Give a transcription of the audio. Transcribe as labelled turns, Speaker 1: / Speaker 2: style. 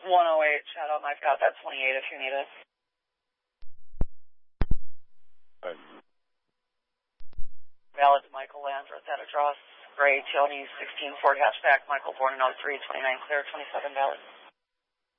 Speaker 1: 108 Chatham. I've got that 28 if you need it.
Speaker 2: Right.
Speaker 1: Valid to Michael Landreth, that address. Gray, Tony, 16 Ford hatchback. Michael born in 03, 29 clear, 27 valid.